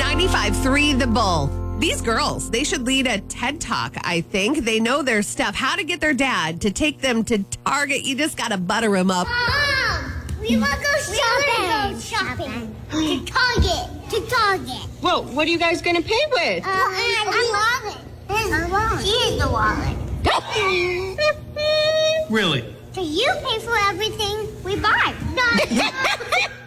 95.3 The Bull. These girls, they should lead a TED Talk, I think. They know their stuff. How to get their dad to take them to Target. You just got to butter him up. Mom, we want to go shopping. To Target. Well, what are you guys going to pay with? A wallet. She is the wallet. Really? So you pay for everything we buy.